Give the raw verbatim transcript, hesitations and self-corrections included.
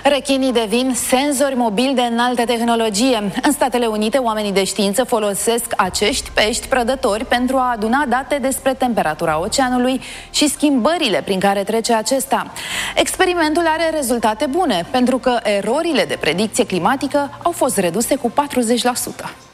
Rechinii devin senzori mobili de înaltă tehnologie. În Statele Unite, oamenii de știință folosesc acești pești prădători pentru a aduna date despre temperatura oceanului și schimbările prin care trece acesta. Experimentul are rezultate bune, pentru că erorile de predicție climatică au fost reduse cu patruzeci la sută.